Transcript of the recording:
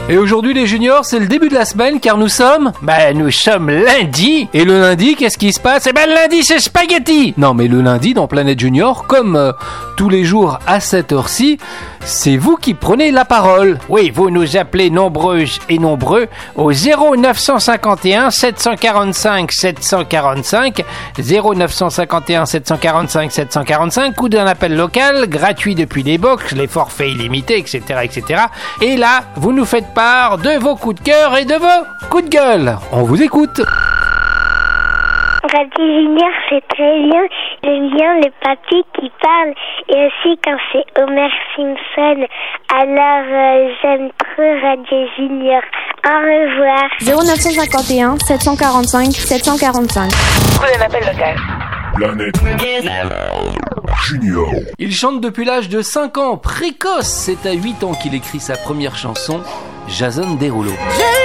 Et aujourd'hui les juniors, c'est le début de la semaine car nous sommes lundi. Et le lundi, qu'est-ce qui se passe? Le lundi c'est spaghetti. Non mais le lundi dans Planète Junior, comme tous les jours à cette heure-ci, c'est vous qui prenez la parole. Oui, vous nous appelez nombreuses et nombreux au 0951 745 745 0951 745 745 ou d'un appel local gratuit depuis les box, les forfaits illimités, etc., etc. Et là, vous nous faites part de vos coups de cœur et de vos coups de gueule. On vous écoute. Radio Junior, c'est très bien. J'aime bien les papis qui parlent et aussi quand c'est Homer Simpson. Alors, j'aime trop Radio Junior. Au revoir. 0951 745 745. Prenez l'appel local. Planète Junior. Il chante depuis l'âge de 5 ans, précoce. C'est à 8 ans qu'il écrit sa première chanson, Jason Derulo.